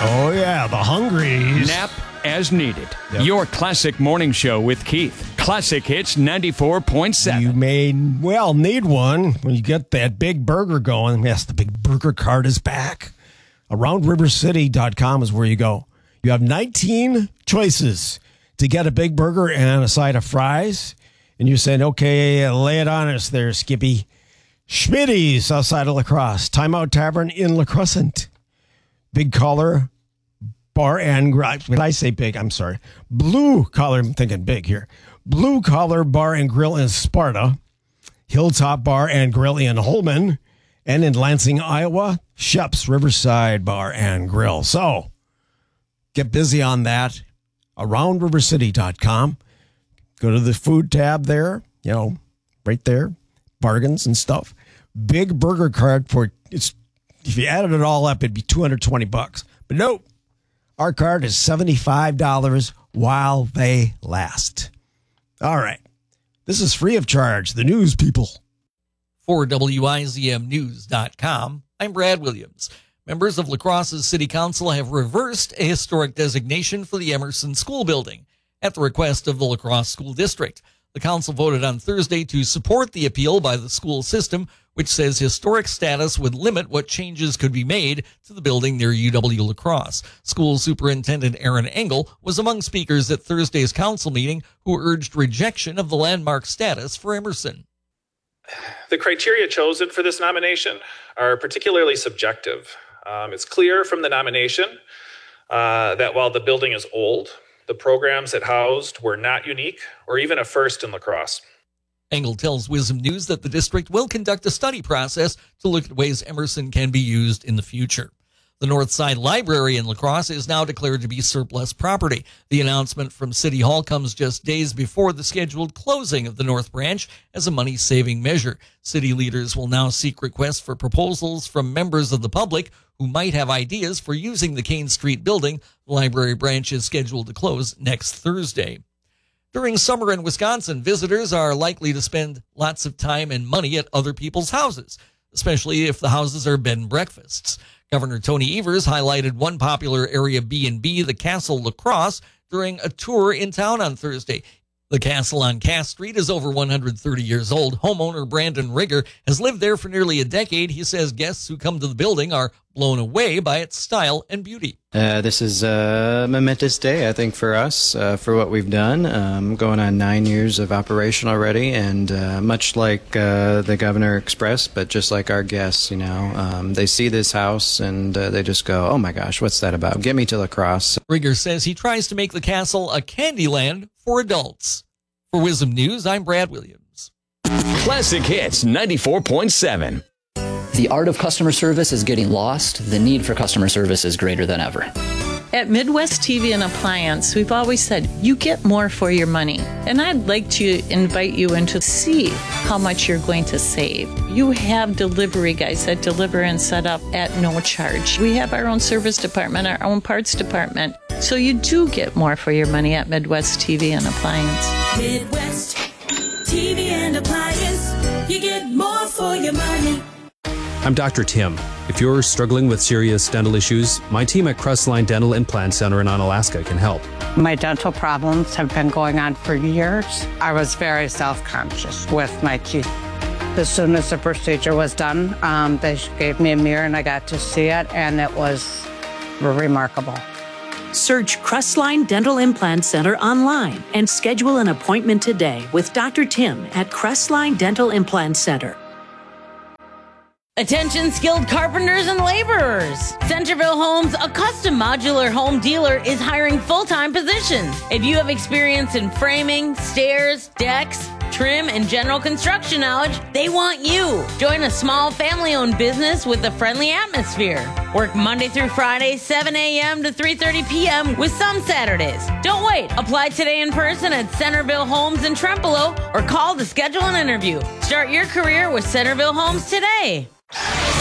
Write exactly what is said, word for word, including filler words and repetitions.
Oh, yeah, the Hungries. Nap as needed. Yep. Your classic morning show with Keith. Classic Hits ninety-four point seven. You may well need one when you get that big burger going. Yes, the big burger card is back. around river city dot com is where you go. You have nineteen choices to get a big burger and a side of fries. And you're saying, okay, lay it on us there, Skippy. Schmitty's outside of La Crosse. Timeout Tavern in La Crescent. Big Collar Bar and Grill. When I say big, I'm sorry. Blue Collar, I'm thinking big here. Blue Collar Bar and Grill in Sparta. Hilltop Bar and Grill in Holman. And in Lansing, Iowa, Shep's Riverside Bar and Grill. So, get busy on that. around river city dot com. Go to the food tab there, you know, right there. Bargains and stuff. Big burger card for, it's if you added it all up, it'd be two hundred twenty bucks. But nope, our card is seventy-five dollars while they last. All right. This is free of charge. The news people. For W I Z M news dot com, I'm Brad Williams. Members of La Crosse's City Council have reversed a historic designation for the Emerson School Building at the request of the La Crosse School District. The council voted on Thursday to support the appeal by the school system, which says historic status would limit what changes could be made to the building near U W La Crosse. School Superintendent Aaron Engel was among speakers at Thursday's council meeting who urged rejection of the landmark status for Emerson. The criteria chosen for this nomination are particularly subjective. Um, it's clear from the nomination uh, that while the building is old, the programs it housed were not unique or even a first in La Crosse. Engel tells Wisdom News that the district will conduct a study process to look at ways Emerson can be used in the future. The Northside Library in La Crosse is now declared to be surplus property. The announcement from City Hall comes just days before the scheduled closing of the North Branch as a money-saving measure. City leaders will now seek requests for proposals from members of the public who might have ideas for using the Kane Street building. The library branch is scheduled to close next Thursday. During summer in Wisconsin, visitors are likely to spend lots of time and money at other people's houses, especially if the houses are bed and breakfasts. Governor Tony Evers highlighted one popular area B and B, the Castle La Crosse, during a tour in town on Thursday. The castle on Cass Street is over one hundred thirty years old. Homeowner Brandon Rigger has lived there for nearly a decade. He says guests who come to the building are blown away by its style and beauty. Uh, this is a momentous day, I think, for us, uh, for what we've done. Um, going on nine years of operation already, and uh, much like uh, the governor expressed, but just like our guests, you know, um, they see this house and uh, they just go, oh my gosh, what's that about? Get me to La Crosse. Rigger says he tries to make the castle a Candyland for adults. For Wisdom News, I'm Brad Williams. Classic Hits ninety-four point seven. The art of customer service is getting lost. The need for customer service is greater than ever. At Midwest T V and Appliance, we've always said you get more for your money. And I'd like to invite you in to see how much you're going to save. You have delivery guys that deliver and set up at no charge. We have our own service department, our own parts department. So you do get more for your money at Midwest T V and Appliance. Midwest T V and Appliance, you get more for your money. I'm Doctor Tim. If you're struggling with serious dental issues, my team at Crestline Dental Implant Center in Onalaska can help. My dental problems have been going on for years. I was very self-conscious with my teeth. As soon as the procedure was done, um, they gave me a mirror and I got to see it, and it was remarkable. Search Crestline Dental Implant Center online and schedule an appointment today with Doctor Tim at Crestline Dental Implant Center. Attention skilled carpenters and laborers. Centerville Homes, a custom modular home dealer, is hiring full-time positions. If you have experience in framing, stairs, decks, trim, and general construction knowledge, they want you. Join a small family-owned business with a friendly atmosphere. Work Monday through Friday, seven a.m. to three thirty p.m. with some Saturdays. Don't wait. Apply today in person at Centerville Homes in Trempealeau or call to schedule an interview. Start your career with Centerville Homes today.